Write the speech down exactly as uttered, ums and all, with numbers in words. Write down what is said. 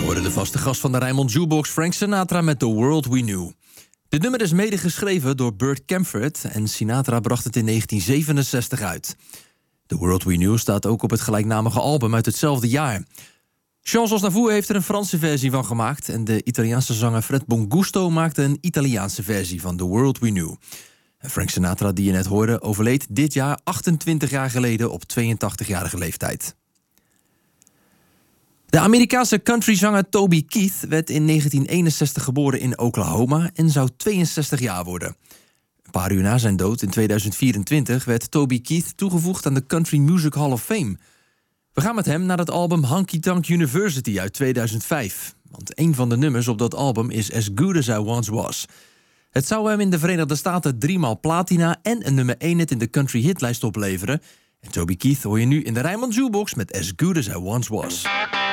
hoorde de vaste gast van de Rijnmond Jukebox, Frank Sinatra, met The World We Knew. Dit nummer is mede geschreven door Burt Kaempfert en Sinatra bracht het in negentien zevenenzestig uit. The World We Knew staat ook op het gelijknamige album uit hetzelfde jaar. Charles Aznavour heeft er een Franse versie van gemaakt en de Italiaanse zanger Fred Bongusto maakte een Italiaanse versie van The World We Knew. En Frank Sinatra, die je net hoorde, overleed dit jaar achtentwintig jaar geleden op tweeëntachtigjarige leeftijd. De Amerikaanse countryzanger Toby Keith werd in negentien eenenzestig geboren in Oklahoma en zou tweeënzestig jaar worden. Een paar uur na zijn dood in tweeduizend vierentwintig werd Toby Keith toegevoegd aan de Country Music Hall of Fame. We gaan met hem naar het album Honky Tonk University uit tweeduizend vijf. Want een van de nummers op dat album is As Good As I Once Was. Het zou hem in de Verenigde Staten driemaal platina en een nummer één hit in de country hitlijst opleveren. En Toby Keith hoor je nu in de Rijnmond Jukebox met As Good As I Once Was.